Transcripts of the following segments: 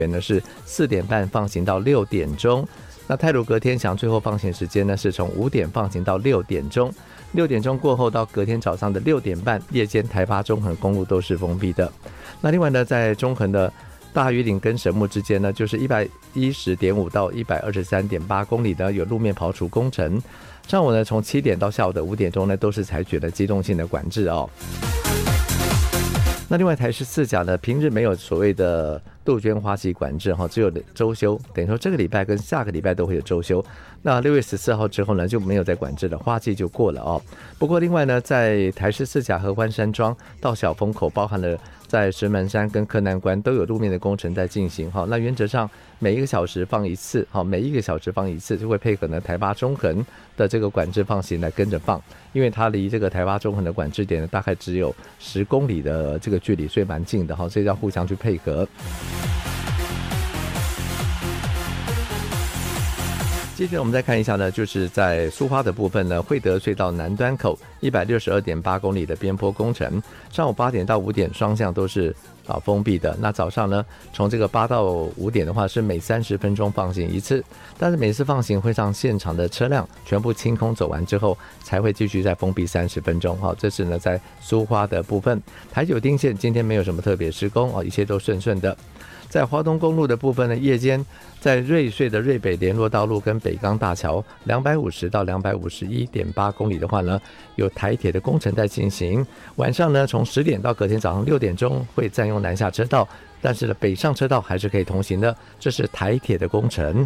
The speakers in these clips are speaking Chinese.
呢是4点半放行到6点钟。那太鲁阁天祥最后放行时间呢是从5点放行到6点钟。6点钟过后到隔天早上的6点半，夜间台八中横公路都是封闭的。那另外呢，在中横的大屿岭跟神木之间呢，就是110.5到123.8公里呢有路面刨除工程。上午呢从7点到下午的5点钟呢都是采取了机动性的管制哦。那另外台14甲呢，平日没有所谓的杜鹃花季管制，只有周休，等于说这个礼拜跟下个礼拜都会有周休。那6月14号之后呢就没有再管制了，花季就过了哦。不过另外呢，在台14甲合欢山庄到小风口，包含了在石门山跟柯南关都有路面的工程在进行。那原则上每1个小时放一次，每1个小时放一次，就会配合呢台八中横的这个管制放行来跟着放，因为它离这个台八中横的管制点呢大概只有10公里的这个距离，所以蛮近的，所以要互相去配合。接着我们再看一下呢，就是在苏花的部分呢，惠德隧道南端口162.8公里的边坡工程，上午8点到5点双向都是封闭的。那早上呢，从这个8到5点的话是每30分钟放行一次，但是每次放行会让现场的车辆全部清空走完之后，才会继续再封闭30分钟。这是呢在苏花的部分。台九丁线今天没有什么特别施工，一切都顺顺的。在花东公路的部分呢，夜间在瑞穗的瑞北联络道路跟北港大桥250到251.8公里的话呢，有台铁的工程在进行。晚上呢，从10点到隔天早上6点钟会占用南下车道，但是呢，北上车道还是可以通行的，这是台铁的工程。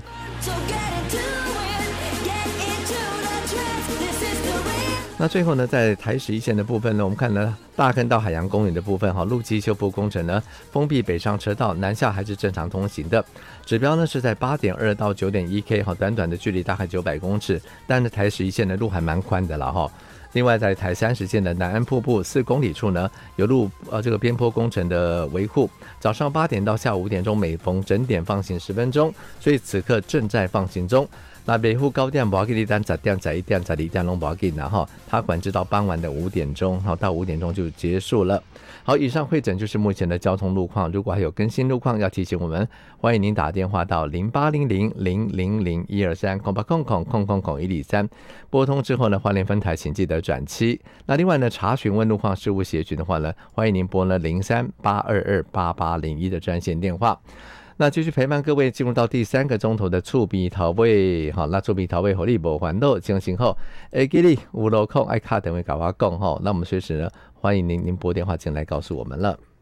那最后呢，在台11线的部分呢，我们看呢大坑到海洋公园的部分路基修复工程呢封闭北上车道，南下还是正常通行的。指标呢是在8.2到9.1K， 短短的距离大概900公尺，但是台11线的路还蛮宽的了另外在台30线的南安瀑布4公里处呢，有路这个边坡工程的维护，早上8点到下午5点钟每逢整点放行10分钟，所以此刻正在放行中。那北护高点不要紧，你等10点、11点、12点都不要紧，然后它管制到傍晚的5点钟，到5点钟就结束了。好，以上会诊就是目前的交通路况，如果还有更新路况要提醒我们，欢迎您打电话到08000001230800000123，拨通之后呢，花莲分台请记得转7。那另外呢，查询问路况事务协询的话呢，欢迎您拨呢03-822-8801的专线电话。那继续陪伴各位进入到第3个钟头的厝边头尾，那厝边头尾和你无烦恼进行后，记你有路空爱卡电话跟我讲那我们随时呢欢迎您拨电话进来告诉我们了。